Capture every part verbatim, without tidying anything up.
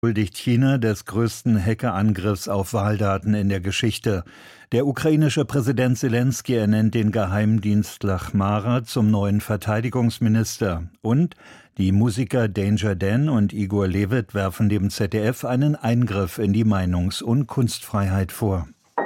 Beschuldigt China des größten Hackerangriffs auf Wahldaten in der Geschichte. Der ukrainische Präsident Selenskyj ernennt den Geheimdienstler Chmara zum neuen Verteidigungsminister. Und die Musiker Danger Dan und Igor Levit werfen dem Z D F einen Eingriff in die Meinungs- und Kunstfreiheit vor.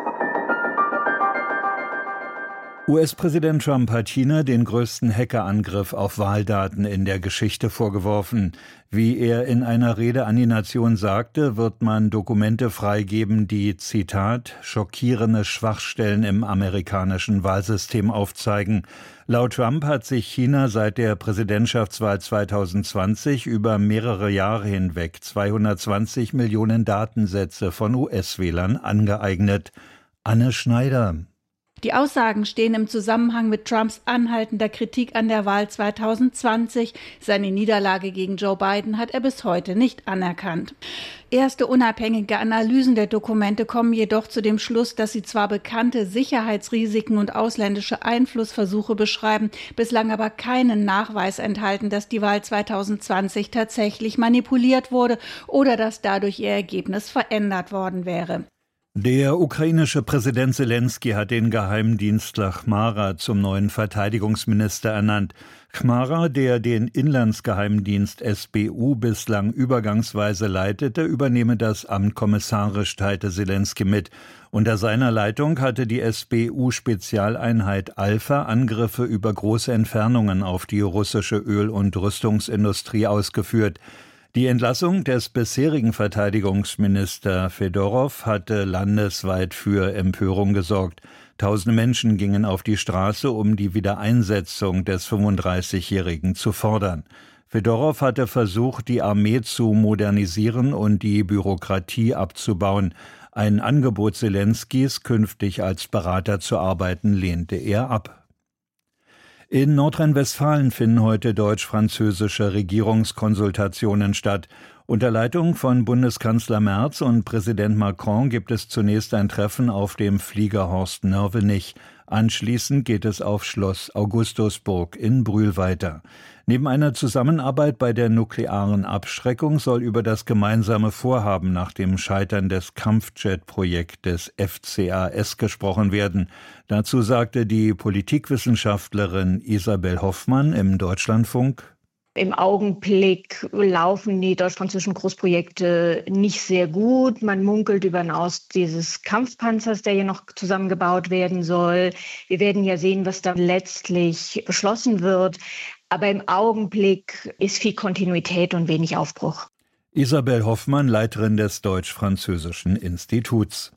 U S-Präsident Trump hat China den größten Hackerangriff auf Wahldaten in der Geschichte vorgeworfen. Wie er in einer Rede an die Nation sagte, wird man Dokumente freigeben, die, Zitat, schockierende Schwachstellen im amerikanischen Wahlsystem aufzeigen. Laut Trump hat sich China seit der Präsidentschaftswahl zweitausendzwanzig über mehrere Jahre hinweg zweihundertzwanzig Millionen Datensätze von U S-Wählern angeeignet. Anne Schneider. Die Aussagen stehen im Zusammenhang mit Trumps anhaltender Kritik an der Wahl zweitausendzwanzig. Seine Niederlage gegen Joe Biden hat er bis heute nicht anerkannt. Erste unabhängige Analysen der Dokumente kommen jedoch zu dem Schluss, dass sie zwar bekannte Sicherheitsrisiken und ausländische Einflussversuche beschreiben, bislang aber keinen Nachweis enthalten, dass die Wahl zweitausendzwanzig tatsächlich manipuliert wurde oder dass dadurch ihr Ergebnis verändert worden wäre. Der ukrainische Präsident Selenskyj hat den Geheimdienstler Chmara zum neuen Verteidigungsminister ernannt. Chmara, der den Inlandsgeheimdienst S B U bislang übergangsweise leitete, übernehme das Amt kommissarisch, teilte Selenskyj mit. Unter seiner Leitung hatte die S B U-Spezialeinheit Alpha Angriffe über große Entfernungen auf die russische Öl- und Rüstungsindustrie ausgeführt. Die Entlassung des bisherigen Verteidigungsminister Fedorow hatte landesweit für Empörung gesorgt. Tausende Menschen gingen auf die Straße, um die Wiedereinsetzung des fünfunddreißigjährigen zu fordern. Fedorow hatte versucht, die Armee zu modernisieren und die Bürokratie abzubauen. Ein Angebot Selenskyjs, künftig als Berater zu arbeiten, lehnte er ab. In Nordrhein-Westfalen finden heute deutsch-französische Regierungskonsultationen statt. Unter Leitung von Bundeskanzler Merz und Präsident Macron gibt es zunächst ein Treffen auf dem Flieger Horst Nörvenich. Anschließend geht es auf Schloss Augustusburg in Brühl weiter. Neben einer Zusammenarbeit bei der nuklearen Abschreckung soll über das gemeinsame Vorhaben nach dem Scheitern des Kampfjet-Projektes F C A S gesprochen werden. Dazu sagte die Politikwissenschaftlerin Isabel Hoffmann im Deutschlandfunk: Im Augenblick laufen die deutsch-französischen Großprojekte nicht sehr gut. Man munkelt über den Aus dieses Kampfpanzers, der hier noch zusammengebaut werden soll. Wir werden ja sehen, was da letztlich beschlossen wird. Aber im Augenblick ist viel Kontinuität und wenig Aufbruch. Isabel Hoffmann, Leiterin des Deutsch-Französischen Instituts.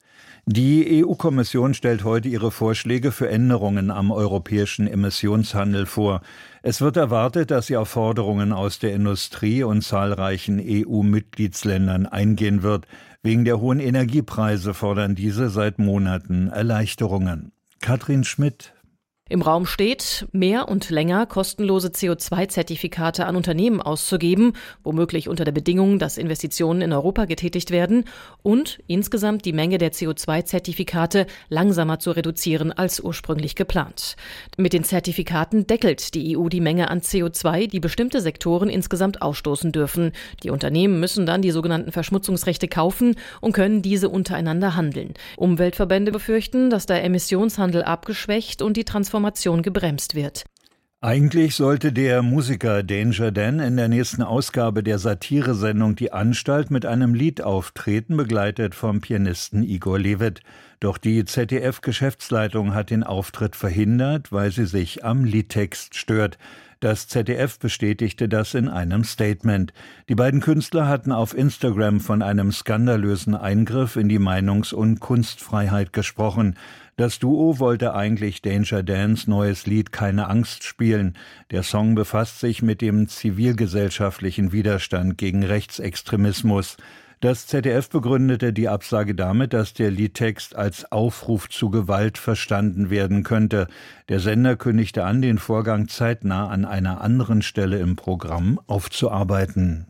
Die E U-Kommission stellt heute ihre Vorschläge für Änderungen am europäischen Emissionshandel vor. Es wird erwartet, dass sie auf Forderungen aus der Industrie und zahlreichen E U-Mitgliedsländern eingehen wird. Wegen der hohen Energiepreise fordern diese seit Monaten Erleichterungen. Katrin Schmidt. Im Raum steht, mehr und länger kostenlose C O zwei Zertifikate an Unternehmen auszugeben, womöglich unter der Bedingung, dass Investitionen in Europa getätigt werden, und insgesamt die Menge der C O zwei Zertifikate langsamer zu reduzieren als ursprünglich geplant. Mit den Zertifikaten deckelt die E U die Menge an C O zwei, die bestimmte Sektoren insgesamt ausstoßen dürfen. Die Unternehmen müssen dann die sogenannten Verschmutzungsrechte kaufen und können diese untereinander handeln. Umweltverbände befürchten, dass der Emissionshandel abgeschwächt und die Transformation gebremst wird. Eigentlich sollte der Musiker Danger Dan in der nächsten Ausgabe der Satiresendung Die Anstalt mit einem Lied auftreten, begleitet vom Pianisten Igor Levit. Doch die Z D F-Geschäftsleitung hat den Auftritt verhindert, weil sie sich am Liedtext stört. Das Z D F bestätigte das in einem Statement. Die beiden Künstler hatten auf Instagram von einem skandalösen Eingriff in die Meinungs- und Kunstfreiheit gesprochen. Das Duo wollte eigentlich Danger Dans neues Lied Keine Angst spielen. Der Song befasst sich mit dem zivilgesellschaftlichen Widerstand gegen Rechtsextremismus. Das Z D F begründete die Absage damit, dass der Liedtext als Aufruf zu Gewalt verstanden werden könnte. Der Sender kündigte an, den Vorgang zeitnah an einer anderen Stelle im Programm aufzuarbeiten.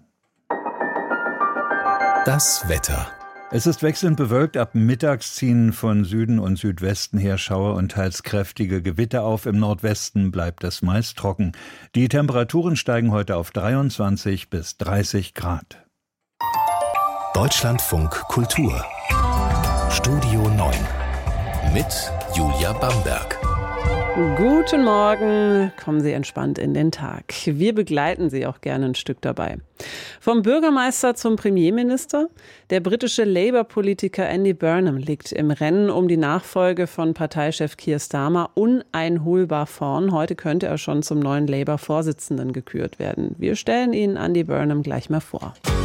Das Wetter. Es ist wechselnd bewölkt, ab mittags ziehen von Süden und Südwesten her Schauer und teils kräftige Gewitter auf. Im Nordwesten bleibt es meist trocken. Die Temperaturen steigen heute auf dreiundzwanzig bis dreißig Grad. Deutschlandfunk Kultur Studio neun mit Julia Bamberg. Guten Morgen, kommen Sie entspannt in den Tag. Wir begleiten Sie auch gerne ein Stück dabei. Vom Bürgermeister zum Premierminister. Der britische Labour-Politiker Andy Burnham liegt im Rennen um die Nachfolge von Parteichef Keir Starmer uneinholbar vorn. Heute könnte er schon zum neuen Labour-Vorsitzenden gekürt werden. Wir stellen Ihnen Andy Burnham gleich mal vor.